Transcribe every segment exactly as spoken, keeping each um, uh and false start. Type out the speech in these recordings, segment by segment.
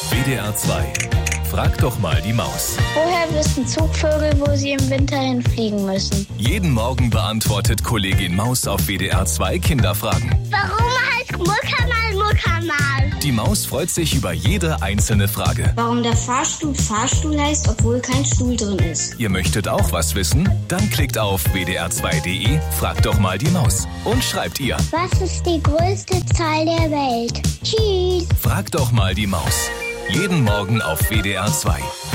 W D R zwei. Frag doch mal die Maus. Woher wissen Zugvögel, wo sie im Winter hinfliegen müssen? Jeden Morgen beantwortet Kollegin Maus auf W D R zwei Kinderfragen. Warum heißt Muckermal Muckermal? Die Maus freut sich über jede einzelne Frage. Warum der Fahrstuhl Fahrstuhl heißt, obwohl kein Stuhl drin ist. Ihr möchtet auch was wissen? Dann klickt auf w d r zwei punkt d e, fragt doch mal die Maus und schreibt ihr. Was ist die größte Zahl der Welt? Tschüss. Frag doch mal die Maus. Jeden Morgen auf W D R zwei.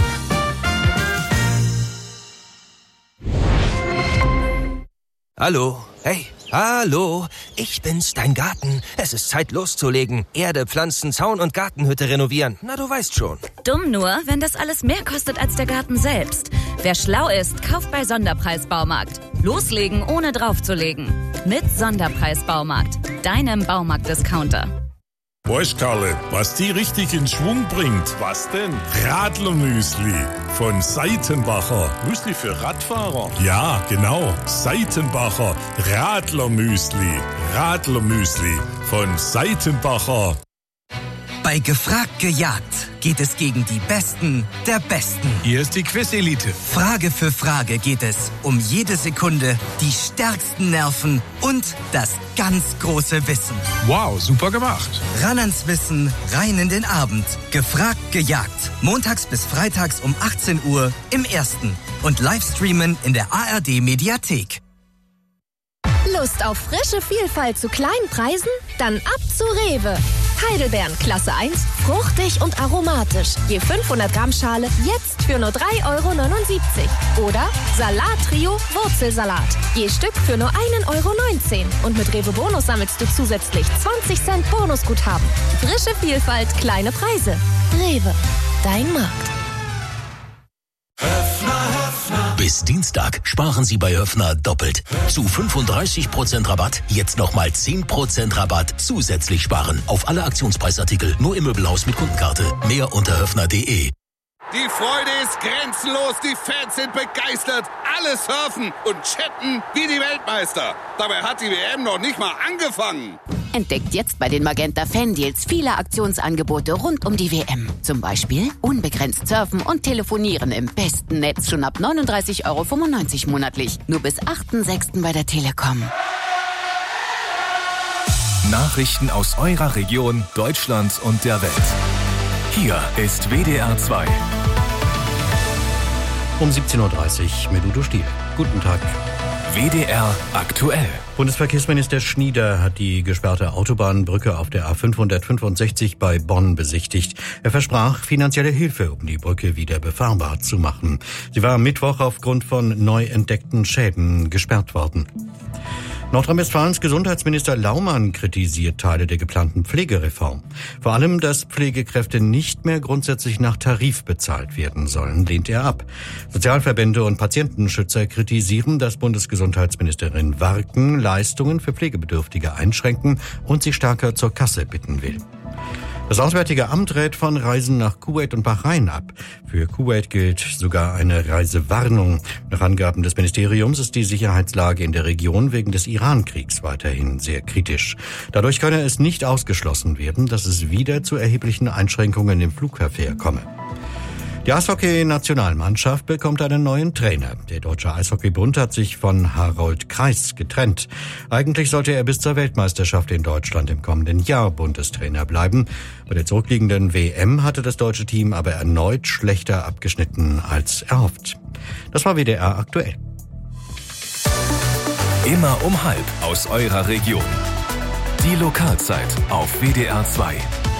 Hallo, hey, hallo, ich bin's, dein Garten. Es ist Zeit loszulegen. Erde, Pflanzen, Zaun und Gartenhütte renovieren. Na, du weißt schon. Dumm nur, wenn das alles mehr kostet als der Garten selbst. Wer schlau ist, kauft bei Sonderpreis-Baumarkt. Loslegen, ohne draufzulegen. Mit Sonderpreis-Baumarkt, deinem Baumarkt-Discounter. Weißt, Karle, was die richtig in Schwung bringt? Was denn? Radlermüsli von Seitenbacher. Müsli für Radfahrer? Ja, genau. Seitenbacher Radlermüsli. Radlermüsli von Seitenbacher. Bei Gefragt gejagt geht es gegen die Besten der Besten. Hier ist die Quiz-Elite. Frage für Frage geht es um jede Sekunde, die stärksten Nerven und das ganz große Wissen. Wow, super gemacht. Ran ans Wissen, rein in den Abend. Gefragt gejagt. Montags bis freitags um achtzehn Uhr im Ersten. Und Livestreamen in der A R D-Mediathek. Lust auf frische Vielfalt zu kleinen Preisen? Dann ab zu Rewe. Heidelbeeren Klasse eins, fruchtig und aromatisch. Je fünfhundert Gramm Schale jetzt für nur drei Euro neunundsiebzig. Oder Salat-Trio Wurzelsalat. Je Stück für nur ein Euro neunzehn. Und mit Rewe Bonus sammelst du zusätzlich zwanzig Cent Bonusguthaben. Frische Vielfalt, kleine Preise. Rewe, dein Markt. Bis Dienstag sparen Sie bei Höffner doppelt. Zu fünfunddreißig Prozent Rabatt, jetzt nochmal zehn Prozent Rabatt zusätzlich sparen. Auf alle Aktionspreisartikel, nur im Möbelhaus mit Kundenkarte. Mehr unter höffner punkt de. Die Freude ist grenzenlos, die Fans sind begeistert. Alle surfen und chatten wie die Weltmeister. Dabei hat die W M noch nicht mal angefangen. Entdeckt jetzt bei den Magenta Fan-Deals viele Aktionsangebote rund um die W M. Zum Beispiel unbegrenzt surfen und telefonieren im besten Netz schon ab neununddreißig Euro fünfundneunzig monatlich. Nur bis achten sechsten bei der Telekom. Nachrichten aus eurer Region, Deutschland und der Welt. Hier ist W D R zwei. Um siebzehn Uhr dreißig mit Udo Stiel. Guten Tag. W D R aktuell. Bundesverkehrsminister Schnieder hat die gesperrte Autobahnbrücke auf der A fünfhundertfünfundsechzig bei Bonn besichtigt. Er versprach finanzielle Hilfe, um die Brücke wieder befahrbar zu machen. Sie war am Mittwoch aufgrund von neu entdeckten Schäden gesperrt worden. Nordrhein-Westfalens Gesundheitsminister Laumann kritisiert Teile der geplanten Pflegereform. Vor allem, dass Pflegekräfte nicht mehr grundsätzlich nach Tarif bezahlt werden sollen, lehnt er ab. Sozialverbände und Patientenschützer kritisieren, dass Bundesgesundheitsministerin Warken Leistungen für Pflegebedürftige einschränken und sie stärker zur Kasse bitten will. Das Auswärtige Amt rät von Reisen nach Kuwait und Bahrain ab. Für Kuwait gilt sogar eine Reisewarnung. Nach Angaben des Ministeriums ist die Sicherheitslage in der Region wegen des Iran-Kriegs weiterhin sehr kritisch. Dadurch könne es nicht ausgeschlossen werden, dass es wieder zu erheblichen Einschränkungen im Flugverkehr komme. Die Eishockey-Nationalmannschaft bekommt einen neuen Trainer. Der Deutsche Eishockeybund hat sich von Harold Kreis getrennt. Eigentlich sollte er bis zur Weltmeisterschaft in Deutschland im kommenden Jahr Bundestrainer bleiben. Bei der zurückliegenden W M hatte das deutsche Team aber erneut schlechter abgeschnitten als erhofft. Das war W D R aktuell. Immer um halb aus eurer Region. Die Lokalzeit auf W D R zwei.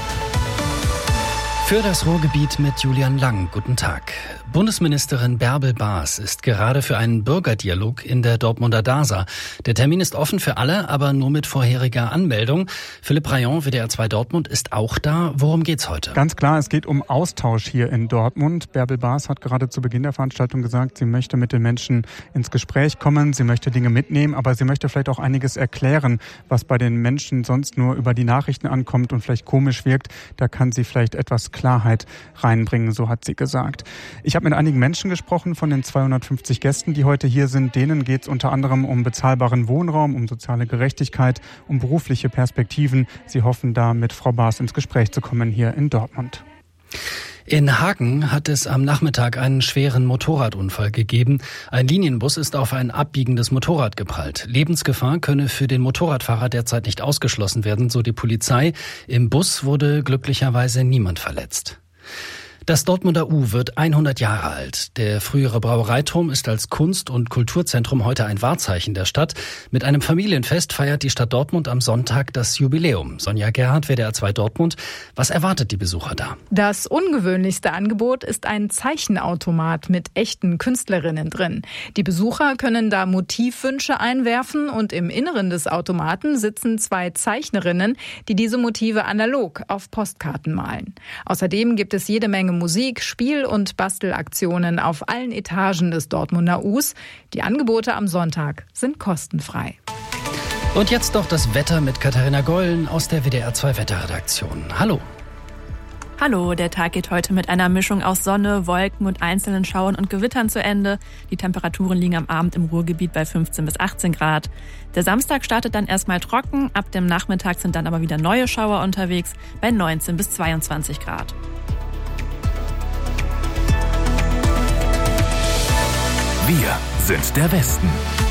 Für das Ruhrgebiet mit Julian Lang. Guten Tag. Bundesministerin Bärbel Baas ist gerade für einen Bürgerdialog in der Dortmunder DASA. Der Termin ist offen für alle, aber nur mit vorheriger Anmeldung. Philipp Rayon, W D R zwei Dortmund, ist auch da. Worum geht's heute? Ganz klar, es geht um Austausch hier in Dortmund. Bärbel Baas hat gerade zu Beginn der Veranstaltung gesagt, sie möchte mit den Menschen ins Gespräch kommen, sie möchte Dinge mitnehmen, aber sie möchte vielleicht auch einiges erklären, was bei den Menschen sonst nur über die Nachrichten ankommt und vielleicht komisch wirkt. Da kann sie vielleicht etwas Klarheit reinbringen, so hat sie gesagt. Ich habe mit einigen Menschen gesprochen von den zweihundertfünfzig Gästen, die heute hier sind. Denen geht es unter anderem um bezahlbaren Wohnraum, um soziale Gerechtigkeit, um berufliche Perspektiven. Sie hoffen da mit Frau Baas ins Gespräch zu kommen hier in Dortmund. In Hagen hat es am Nachmittag einen schweren Motorradunfall gegeben. Ein Linienbus ist auf ein abbiegendes Motorrad geprallt. Lebensgefahr könne für den Motorradfahrer derzeit nicht ausgeschlossen werden, so die Polizei. Im Bus wurde glücklicherweise niemand verletzt. Das Dortmunder U wird hundert Jahre alt. Der frühere Brauereiturm ist als Kunst- und Kulturzentrum heute ein Wahrzeichen der Stadt. Mit einem Familienfest feiert die Stadt Dortmund am Sonntag das Jubiläum. Sonja Gerhardt, W D R zwei Dortmund. Was erwartet die Besucher da? Das ungewöhnlichste Angebot ist ein Zeichenautomat mit echten Künstlerinnen drin. Die Besucher können da Motivwünsche einwerfen und im Inneren des Automaten sitzen zwei Zeichnerinnen, die diese Motive analog auf Postkarten malen. Außerdem gibt es jede Menge Musik, Spiel- und Bastelaktionen auf allen Etagen des Dortmunder U's. Die Angebote am Sonntag sind kostenfrei. Und jetzt doch das Wetter mit Katharina Gollen aus der W D R zwei Wetterredaktion. Hallo. Hallo, der Tag geht heute mit einer Mischung aus Sonne, Wolken und einzelnen Schauern und Gewittern zu Ende. Die Temperaturen liegen am Abend im Ruhrgebiet bei fünfzehn bis achtzehn Grad. Der Samstag startet dann erstmal trocken, ab dem Nachmittag sind dann aber wieder neue Schauer unterwegs bei neunzehn bis zweiundzwanzig Grad. Wir sind der Westen.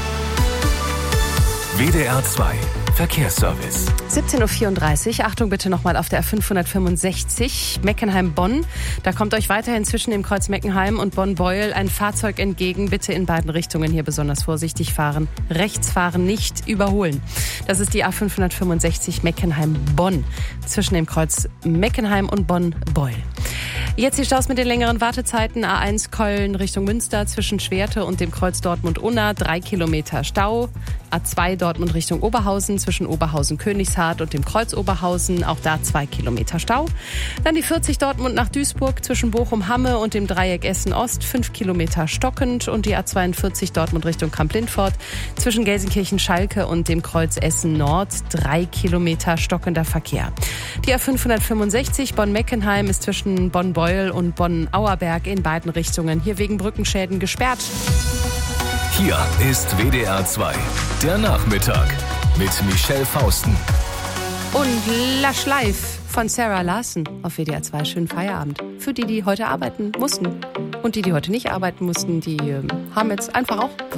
W D R zwei Verkehrsservice. siebzehn Uhr vierunddreißig. Achtung bitte nochmal auf der A fünfhundertfünfundsechzig Meckenheim-Bonn. Da kommt euch weiterhin zwischen dem Kreuz Meckenheim und Bonn-Beuel ein Fahrzeug entgegen. Bitte in beiden Richtungen hier besonders vorsichtig fahren. Rechts fahren, nicht überholen. Das ist die A fünfhundertfünfundsechzig Meckenheim-Bonn zwischen dem Kreuz Meckenheim und Bonn-Beuel. Jetzt die Staus mit den längeren Wartezeiten. A eins Köln Richtung Münster zwischen Schwerte und dem Kreuz Dortmund-Unna. Drei Kilometer Stau. A zwei Dortmund Richtung Oberhausen zwischen Oberhausen-Königshardt und dem Kreuz Oberhausen. Auch da zwei Kilometer Stau. Dann die vierzig Dortmund nach Duisburg zwischen Bochum-Hamme und dem Dreieck Essen-Ost. Fünf Kilometer stockend. Und die A zweiundvierzig Dortmund Richtung Kamp-Lindfort zwischen Gelsenkirchen-Schalke und dem Kreuz Essen-Nord. Drei Kilometer stockender Verkehr. Die A fünfhundertfünfundsechzig Bonn-Meckenheim ist zwischen Bonn-Beuel und Bonn-Auerberg in beiden Richtungen hier wegen Brückenschäden gesperrt. Hier ist W D R zwei, der Nachmittag mit Michelle Fausten. Und Lush Life von Sarah Larson auf W D R zwei. Schönen Feierabend. Für die, die heute arbeiten mussten. Und die, die heute nicht arbeiten mussten, die äh, haben jetzt einfach auch